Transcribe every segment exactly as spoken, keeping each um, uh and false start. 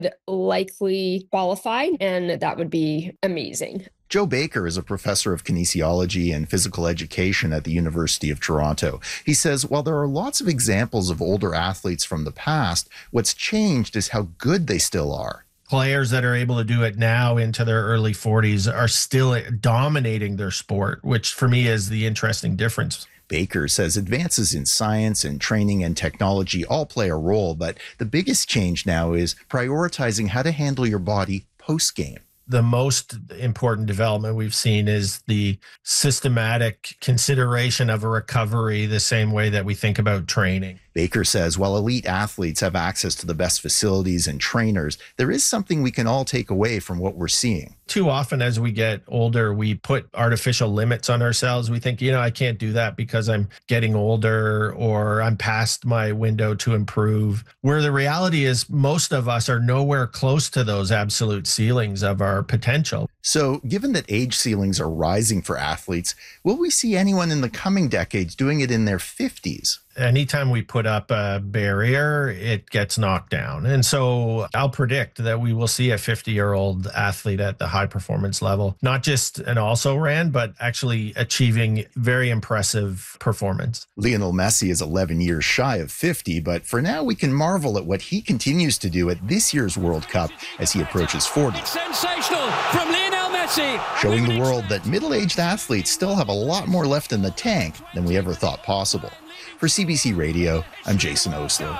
likely qualify, and that would be amazing. Joe Baker is a professor of kinesiology and physical education at the University of Toronto. He says while there are lots of examples of older athletes from the past, what's changed is how good they still are. Players that are able to do it now into their early forties are still dominating their sport, which for me is the interesting difference. Baker says advances in science and training and technology all play a role, but the biggest change now is prioritizing how to handle your body post-game. The most important development we've seen is the systematic consideration of a recovery the same way that we think about training. Baker says while elite athletes have access to the best facilities and trainers, there is something we can all take away from what we're seeing. Too often as we get older, we put artificial limits on ourselves. We think, you know, I can't do that because I'm getting older or I'm past my window to improve. Where the reality is most of us are nowhere close to those absolute ceilings of our potential. So given that age ceilings are rising for athletes, will we see anyone in the coming decades doing it in their fifties? Anytime we put up a barrier, it gets knocked down. And so I'll predict that we will see a fifty-year-old athlete at the high performance level, not just an also-ran, but actually achieving very impressive performance. Lionel Messi is eleven years shy of fifty, but for now we can marvel at what he continues to do at this year's World Cup as he approaches forty. Sensational from Lionel Messi. Showing the world that middle-aged athletes still have a lot more left in the tank than we ever thought possible. For C B C Radio, I'm Jason Osler.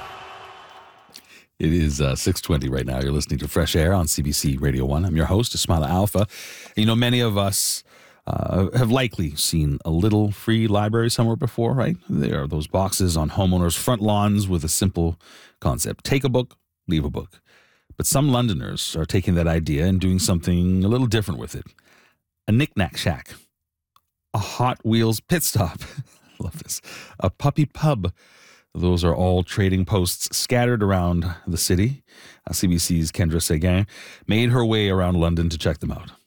It is uh, six twenty right now. You're listening to Fresh Air on C B C Radio one. I'm your host, Ismaila Alfa. You know, many of us uh, have likely seen a little free library somewhere before, right? There are those boxes on homeowners' front lawns with a simple concept. Take a book, leave a book. But some Londoners are taking that idea and doing something a little different with it. A knick-knack shack. A Hot Wheels pit stop. Love this. A puppy pub. Those are all trading posts scattered around the city. Uh, C B C's Kendra Seguin made her way around London to check them out.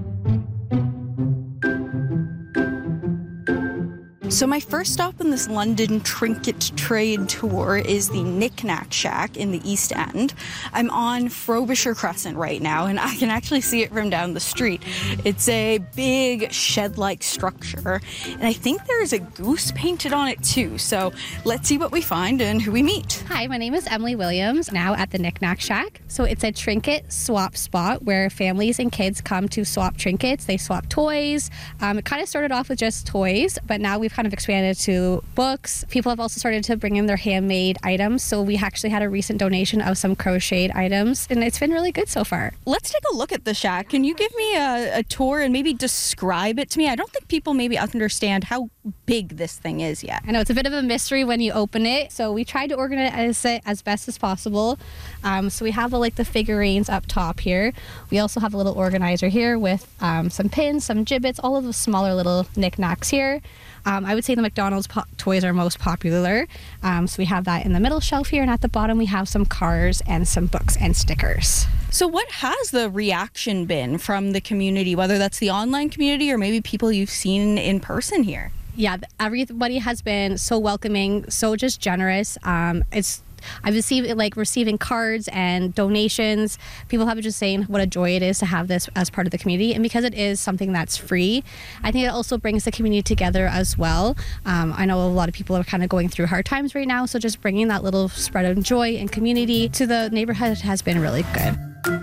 So my first stop in this London trinket trade tour is the Knick Knack Shack in the East End. I'm on Frobisher Crescent right now, and I can actually see it from down the street. It's a big shed-like structure, and I think there is a goose painted on it too. So let's see what we find and who we meet. Hi, my name is Emily Williams, now at the Knick Knack Shack. So it's a trinket swap spot where families and kids come to swap trinkets. They swap toys. Um, it kind of started off with just toys, but now we've kind of expanded to books. People have also started to bring in their handmade items. So we actually had a recent donation of some crocheted items, and it's been really good so far. Let's take a look at the shack. Can you give me a, a tour and maybe describe it to me? I don't think people maybe understand how big this thing is yet. I know it's a bit of a mystery when you open it. So we tried to organize it as best as possible. Um, so we have like the figurines up top here. We also have a little organizer here with um, some pins, some gibbets, all of the smaller little knickknacks here. Um, I would say the McDonald's po- toys are most popular. Um, so we have that in the middle shelf here, and at the bottom we have some cars and some books and stickers. So what has the reaction been from the community, whether that's the online community or maybe people you've seen in person here? Yeah, everybody has been so welcoming, so just generous. Um, it's I've received like receiving cards and donations. People have been just saying what a joy it is to have this as part of the community, and because it is something that's free, I think it also brings the community together as well. Um, I know a lot of people are kind of going through hard times right now, so just bringing that little spread of joy and community to the neighborhood has been really good.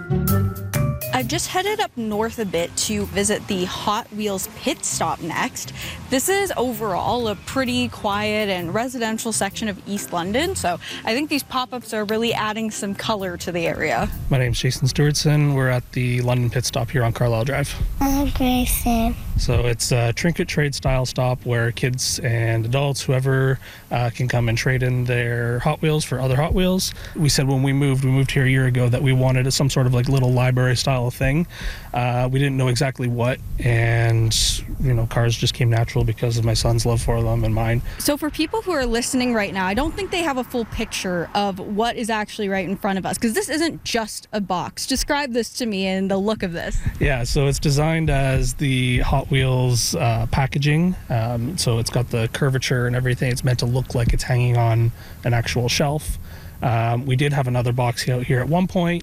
I've just headed up north a bit to visit the Hot Wheels pit stop next. This is overall a pretty quiet and residential section of East London, so I think these pop-ups are really adding some color to the area. My name's Jason Stewartson. We're at the London pit stop here on Carlisle Drive. I'm Grayson. So it's a trinket trade style stop where kids and adults, whoever, uh, can come and trade in their Hot Wheels for other Hot Wheels. We said when we moved, we moved here a year ago, that we wanted some sort of like little library style thing. Uh, we didn't know exactly what, and you know, cars just came natural because of my son's love for them and mine. So for people who are listening right now, I don't think they have a full picture of what is actually right in front of us, because this isn't just a box. Describe this to me and the look of this. Yeah, so it's designed as the Hot Wheels uh, packaging. Um, so it's got the curvature and everything. It's meant to look like it's hanging on an actual shelf. Um, we did have another box out here at one point,